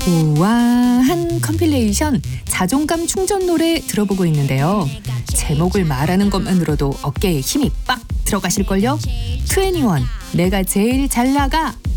우아한 컴필레이션 자존감 충전 노래 들어보고 있는데요. 제목을 말하는 것만으로도 어깨에 힘이 빡 들어가실걸요? 21 내가 제일 잘 나가.